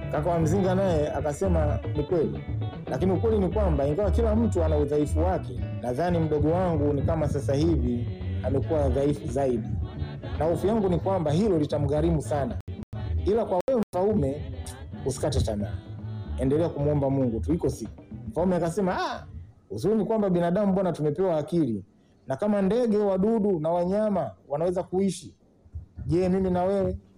Kaka wa Mzinga naye akasema ni kweli. Lakini ukweli ni kwamba ingawa kila mtu ana udhaifu wake, nadhani mdogo wangu ni kama sasa hivi amekuwa dhaifu zaidi. Na hofu yangu ni kwamba hilo litamgharimu sana. Ila kwa wewe Mfaume, usikate tamaa. Endelea kumuomba Mungu tu, iko siku. Mfaume akasema, uzuri ni kwamba binadamu bwana tumepewa akili. Na kama ndege, wadudu na wanyama wanaweza kuishi, je, mimi na wewe?